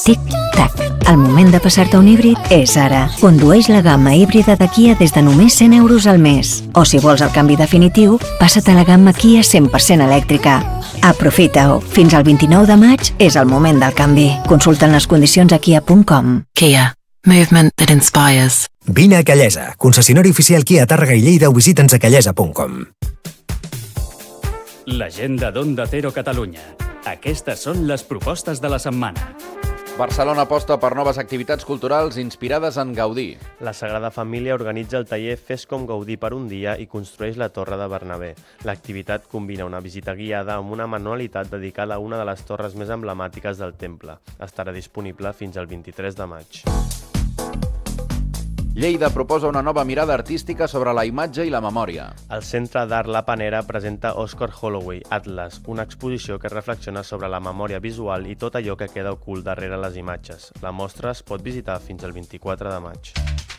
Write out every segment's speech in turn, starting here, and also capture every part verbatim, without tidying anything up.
Tic-tac. El moment de passar-te un híbrid és ara. Condueix la gamma híbrida de Kia des de només cent euros al mes. O si vols el canvi definitiu, passa't a la gamma Kia cent per cent elèctrica. Aprofita-ho. Fins al vint-i-nou de maig és el moment del canvi. Consulta'n les condicions a kia punt com. Kia. Movement that inspires. Vine a Callesa, concessionari oficial Kia Tàrrega i Lleida, o visita'ns a callesa punt com. L'agenda d'Onda Cero Catalunya. Aquestes són les propostes de la setmana. Barcelona aposta per noves activitats culturals inspirades en Gaudí. La Sagrada Família organitza el taller Fes com Gaudí per un dia i construeix la Torre de Bernabé. L'activitat combina una visita guiada amb una manualitat dedicada a una de les torres més emblemàtiques del temple. Estarà disponible fins al vint-i-tres de maig. Lleida proposa una nova mirada artística sobre la imatge i la memòria. El Centre d'Art La Panera presenta Oscar Holloway, Atlas, una exposició que reflexiona sobre la memòria visual i tot allò que queda ocult darrere les imatges. La mostra es pot visitar fins al vint-i-quatre de maig.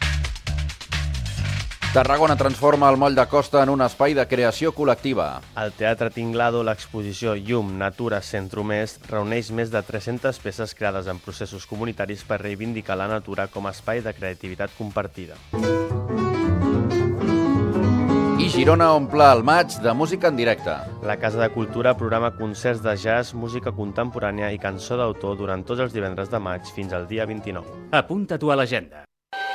Tarragona transforma el moll de Costa en un espai de creació col·lectiva. Al Teatre Tinglado, l'exposició Llum, Natura, Centrum Est reuneix més de tres-centes peces creades en processos comunitaris per reivindicar la natura com a espai de creativitat compartida. I Girona omple el maig de música en directe. La Casa de Cultura programa concerts de jazz, música contemporània i cançó d'autor durant tots els divendres de maig fins al dia vint-i-nou. Apunta-t'ho a l'agenda.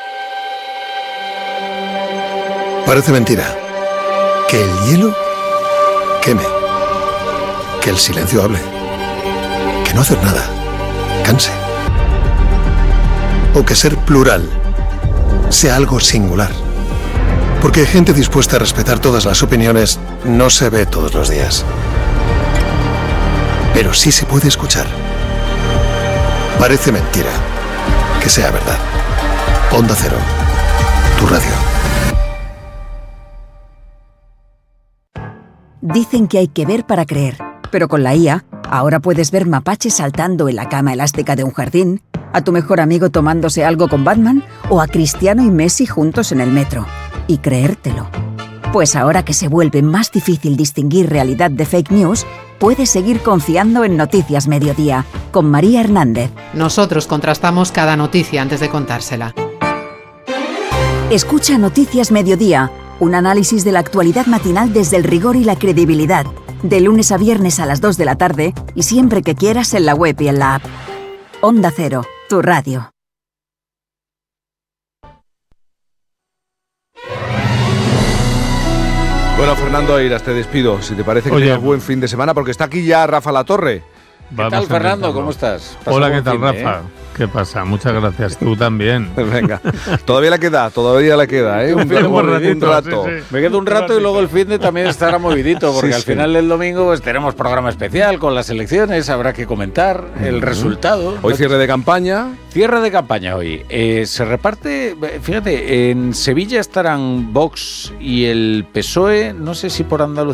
Parece mentira. Que el hielo queme. Que el silencio hable. Que no hacer nada canse. O que ser plural sea algo singular. Porque gente dispuesta a respetar todas las opiniones no se ve todos los días. Pero sí se puede escuchar. Parece mentira. Que sea verdad. Onda Cero. Tu radio. Dicen que hay que ver para creer, pero con la I A, ahora puedes ver mapaches saltando en la cama elástica de un jardín, a tu mejor amigo tomándose algo con Batman o a Cristiano y Messi juntos en el metro. Y creértelo. Pues ahora que se vuelve más difícil distinguir realidad de fake news, puedes seguir confiando en Noticias Mediodía, con María Hernández. Nosotros contrastamos cada noticia antes de contársela. Escucha Noticias Mediodía, un análisis de la actualidad matinal desde el rigor y la credibilidad, de lunes a viernes a las dos de la tarde y siempre que quieras en la web y en la app. Onda Cero, tu radio. Bueno, Fernando Eiras, te despido. Si te parece que Oye, tengas buen fin de semana, porque está aquí ya Rafa Latorre. ¿Qué tal, Fernando? ¿Cómo estás? Hola, ¿qué tal, Rafa? ¿Eh? ¿Qué pasa? Muchas gracias. Tú también. Venga. Todavía le queda, todavía le queda, ¿eh? Un, un, un rato. Sí, sí. Me queda un rato y luego el fin de también estará movidito, porque sí, al sí. final del domingo pues, tenemos programa especial con las elecciones, habrá que comentar el uh-huh. resultado. Hoy cierre de campaña. Cierre de campaña hoy. Eh, se reparte, fíjate, en Sevilla estarán Vox y el P S O E, no sé si por Andalucía